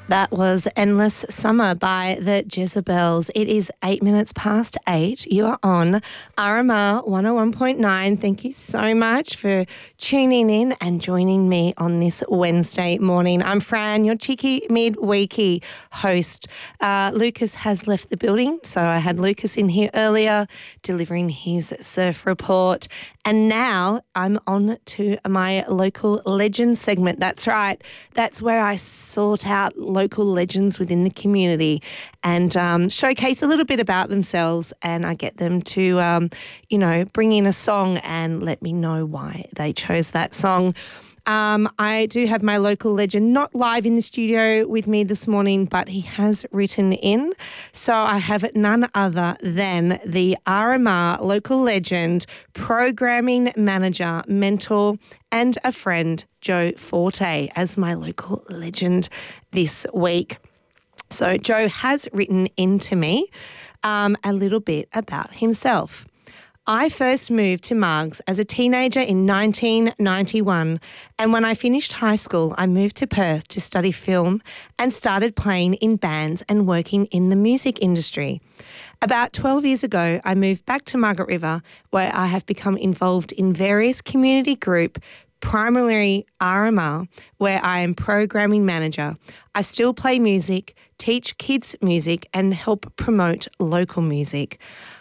That was Endless Summer by the Jezebels. It is 8 minutes past 8. You are on RMR 101.9. Thank you so much for tuning in and joining me on this Wednesday morning. I'm Fran, your cheeky midweeky host. Lucas has left the building, so I had Lucas in here earlier delivering his surf report. And now I'm on to my local legend segment. That's right. That's where I sort out local legends within the community and showcase a little bit about themselves, and I get them to, bring in a song and let me know why they chose that song. I do have my local legend not live in the studio with me this morning, but he has written in. So I have none other than the RMR local legend, programming manager, mentor, and a friend, Joe Forte, as my local legend this week. So Joe has written into me a little bit about himself. I first moved to Margs as a teenager in 1991, and when I finished high school, I moved to Perth to study film and started playing in bands and working in the music industry. About 12 years ago, I moved back to Margaret River, where I have become involved in various community group, primarily RMR, where I am programming manager. I still play music, teach kids music, and help promote local music.